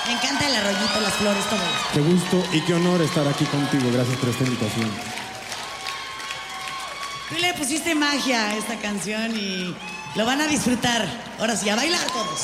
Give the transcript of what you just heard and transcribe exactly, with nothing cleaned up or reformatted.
Me encanta el arroyito, las flores, todo. Qué gusto y qué honor estar aquí contigo. Gracias por esta invitación. Tú le pusiste magia a esta canción y lo van a disfrutar. Ahora sí, a bailar todos.